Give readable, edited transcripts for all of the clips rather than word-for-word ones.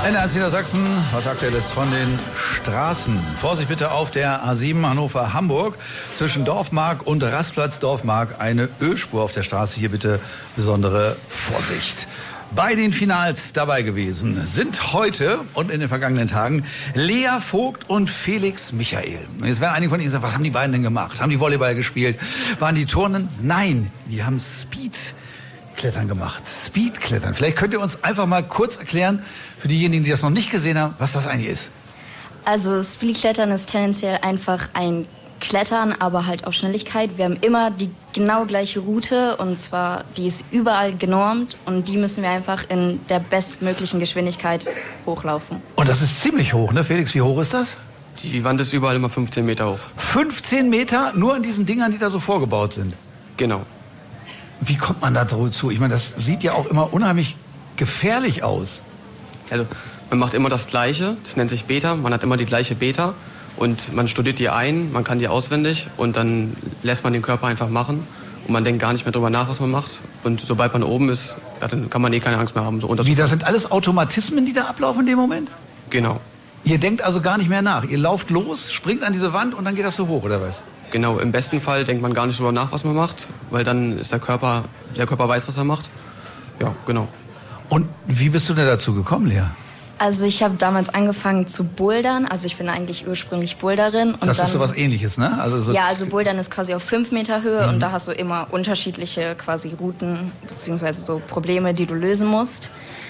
NDR Niedersachsen, was Aktuelles von den Straßen. Vorsicht bitte auf der A7 Hannover-Hamburg. Zwischen Dorfmark und Rastplatz Dorfmark eine Ölspur auf der Straße. Hier bitte besondere Vorsicht. Bei den Finals dabei gewesen sind heute und in den vergangenen Tagen Lea Vogt und Felix Michael. Und jetzt werden einige von Ihnen sagen, was haben die beiden denn gemacht? Haben die Volleyball gespielt? Waren die Turnen? Nein, die haben Speedklettern gemacht. Speedklettern. Vielleicht könnt ihr uns einfach mal kurz erklären, für diejenigen, die das noch nicht gesehen haben, was das eigentlich ist. Also Speedklettern ist tendenziell einfach ein Klettern, aber halt auf Schnelligkeit. Wir haben immer die genau gleiche Route und zwar, die ist überall genormt und die müssen wir einfach in der bestmöglichen Geschwindigkeit hochlaufen. Und das ist ziemlich hoch, ne Felix? Wie hoch ist das? Die Wand ist überall immer 15 Meter hoch. 15 Meter nur in diesen Dingern, die da so vorgebaut sind? Genau. Wie kommt man da zu? Ich meine, das sieht ja auch immer unheimlich gefährlich aus. Also, man macht immer das Gleiche, das nennt sich Beta, man hat immer die gleiche Beta und man studiert die ein, man kann die auswendig und dann lässt man den Körper einfach machen und man denkt gar nicht mehr drüber nach, was man macht. Und sobald man oben ist, ja, dann kann man keine Angst mehr haben. So Wie, das sind alles Automatismen, die da ablaufen in dem Moment? Genau. Ihr denkt also gar nicht mehr nach. Ihr lauft los, springt an diese Wand und dann geht das so hoch, oder was? Genau, im besten Fall denkt man gar nicht drüber nach, was man macht, weil dann ist der Körper weiß, was er macht. Ja, genau. Und wie bist du denn dazu gekommen, Lea? Also ich habe damals angefangen zu bouldern, also ich bin eigentlich ursprünglich Boulderin. Und das dann, ist sowas Ähnliches, ne? Also Bouldern ist quasi auf 5 Meter Höhe und da hast du immer unterschiedliche quasi Routen beziehungsweise so Probleme, die du lösen musst.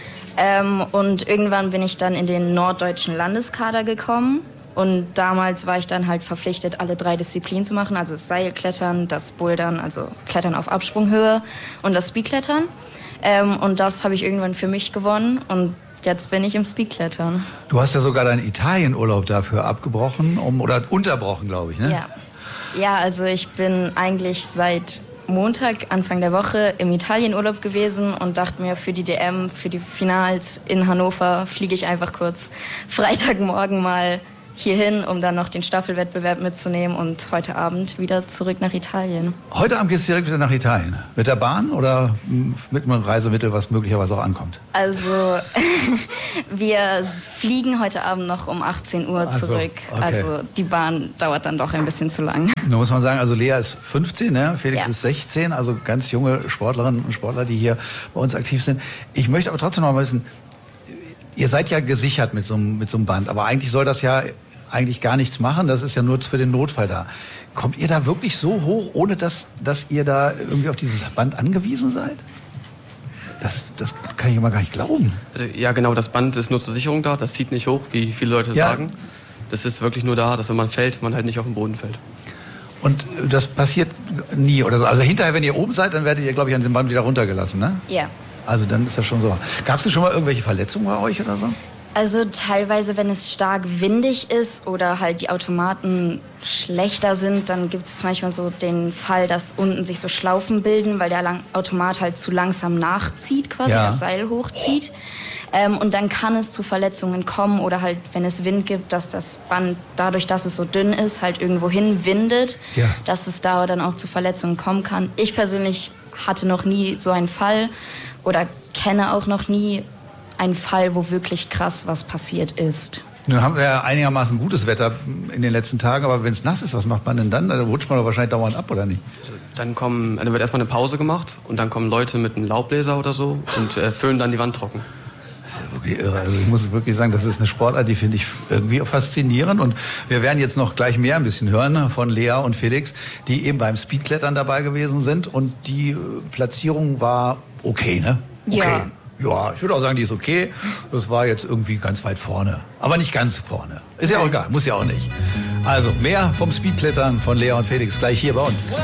Und irgendwann bin ich dann in den norddeutschen Landeskader gekommen und damals war ich dann halt verpflichtet, alle 3 Disziplinen zu machen, also das Seilklettern, das Bouldern, also Klettern auf Absprunghöhe und das Speedklettern. Und das habe ich irgendwann für mich gewonnen und jetzt bin ich im Speedklettern. Du hast ja sogar deinen Italienurlaub dafür abgebrochen oder unterbrochen, glaube ich, ne? Ja, also ich bin eigentlich seit Montag, Anfang der Woche, im Italienurlaub gewesen und dachte mir, für die DM, für die Finals in Hannover fliege ich einfach kurz Freitagmorgen mal hierhin, um dann noch den Staffelwettbewerb mitzunehmen und heute Abend wieder zurück nach Italien. Heute Abend geht es direkt wieder nach Italien? Mit der Bahn oder mit einem Reisemittel, was möglicherweise auch ankommt? Also wir fliegen heute Abend noch um 18 Uhr zurück. Okay. Also die Bahn dauert dann doch ein bisschen zu lang. Da muss man sagen, also Lea ist 15, ne? Felix Ja. ist 16, also ganz junge Sportlerinnen und Sportler, die hier bei uns aktiv sind. Ich möchte aber trotzdem noch mal wissen, ihr seid ja gesichert mit so einem Band, aber eigentlich soll das ja eigentlich gar nichts machen, das ist ja nur für den Notfall da. Kommt ihr da wirklich so hoch, ohne dass ihr da irgendwie auf dieses Band angewiesen seid? Das kann ich immer gar nicht glauben. Also, ja, genau, das Band ist nur zur Sicherung da, das zieht nicht hoch, wie viele Leute sagen. Das ist wirklich nur da, dass wenn man fällt, man halt nicht auf den Boden fällt. Und das passiert nie oder so. Also hinterher, wenn ihr oben seid, dann werdet ihr, glaube ich, an diesem Band wieder runtergelassen, ne? Ja. Also dann ist das schon so. Gab es denn schon mal irgendwelche Verletzungen bei euch oder so? Also teilweise, wenn es stark windig ist oder halt die Automaten schlechter sind, dann gibt es manchmal so den Fall, dass unten sich so Schlaufen bilden, weil der Automat halt zu langsam nachzieht, quasi das Seil hochzieht. Und dann kann es zu Verletzungen kommen oder halt, wenn es Wind gibt, dass das Band, dadurch, dass es so dünn ist, halt irgendwo hin windet, dass es da dann auch zu Verletzungen kommen kann. Ich persönlich hatte noch nie so einen Fall oder kenne auch noch nie einen Fall, wo wirklich krass was passiert ist. Nun haben wir ja einigermaßen gutes Wetter in den letzten Tagen, aber wenn es nass ist, was macht man denn dann? Da rutscht man doch wahrscheinlich dauernd ab, oder nicht? Dann wird erstmal eine Pause gemacht und dann kommen Leute mit einem Laubbläser oder so und föhnen dann die Wand trocken. Das ist ja wirklich irre. Also ich muss wirklich sagen, das ist eine Sportart, die finde ich irgendwie faszinierend. Und wir werden jetzt noch gleich mehr ein bisschen hören von Lea und Felix, die eben beim Speedklettern dabei gewesen sind. Und die Platzierung war okay, ne? Okay. Ja. Ja, ich würde auch sagen, die ist okay. Das war jetzt irgendwie ganz weit vorne. Aber nicht ganz vorne. Ist ja auch egal, muss ja auch nicht. Also mehr vom Speedklettern von Lea und Felix gleich hier bei uns.